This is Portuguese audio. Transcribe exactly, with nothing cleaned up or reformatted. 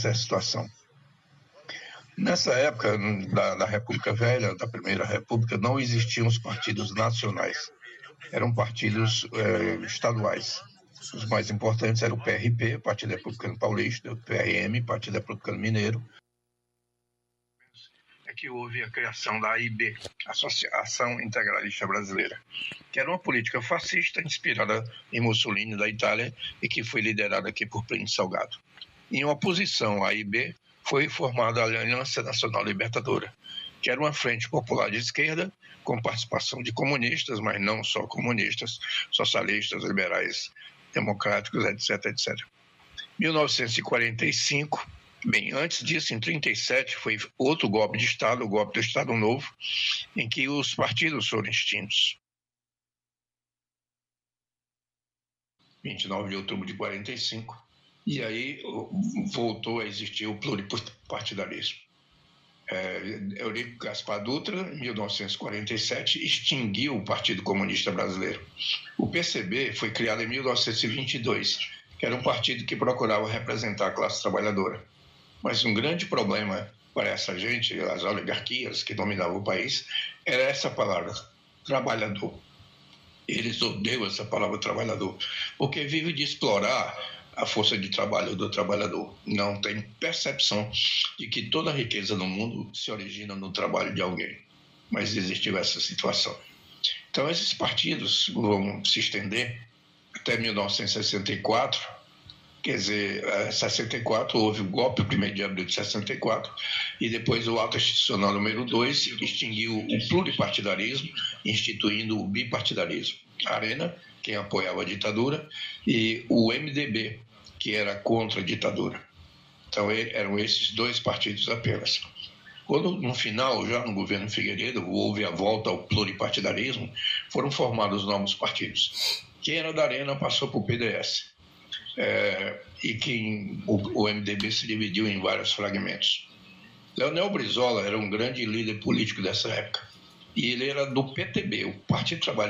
essa é a situação. Nessa época da, da República Velha, da Primeira República, não existiam os partidos nacionais. Eram partidos é, estaduais. Os mais importantes eram o P R P, Partido Republicano Paulista, o P R M, Partido Republicano Mineiro. É que houve a criação da A I B, Associação Integralista Brasileira, que era uma política fascista inspirada em Mussolini da Itália e que foi liderada aqui por Plínio Salgado. Em oposição à A I B, foi formada a Aliança Nacional Libertadora, que era uma frente popular de esquerda, com participação de comunistas, mas não só comunistas, socialistas, liberais, democráticos, etc, etcétera. mil novecentos e quarenta e cinco, bem, antes disso, em trinta e sete, foi outro golpe de Estado, o golpe do Estado Novo, em que os partidos foram extintos. vinte e nove de outubro de quarenta e cinco, e aí voltou a existir o pluripartidarismo. É, Eurico Gaspar Dutra, em mil novecentos e quarenta e sete, extinguiu o Partido Comunista Brasileiro. O P C B foi criado em mil novecentos e vinte e dois, que era um partido que procurava representar a classe trabalhadora. Mas um grande problema para essa gente, as oligarquias que dominavam o país, era essa palavra, trabalhador. Eles odeiam essa palavra trabalhador, porque vive de explorar a força de trabalho do trabalhador. Não tem percepção de que toda a riqueza no mundo se origina no trabalho de alguém. Mas existiu essa situação. Então, esses partidos vão se estender até mil novecentos e sessenta e quatro. Quer dizer, em sessenta e quatro houve o golpe, primeiro de abril de sessenta e quatro, e depois o ato institucional número dois extinguiu o pluripartidarismo, instituindo o bipartidarismo. A Arena, quem apoiava a ditadura, e o M D B, que era contra a ditadura. Então eram esses dois partidos apenas. Quando, no final, já no governo Figueiredo, houve a volta ao pluripartidarismo, foram formados novos partidos. Quem era da Arena passou para o P D S. É, e que o, o M D B se dividiu em vários fragmentos. Leonel Brizola era um grande líder político dessa época, e ele era do P T B, o Partido Trabalhador